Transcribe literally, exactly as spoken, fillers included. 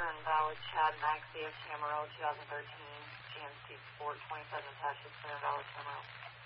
and valid Chad Maxey of Tamaro, twenty thirteen, G M C Sport twenty-seven attached to Center Valley Tamaro.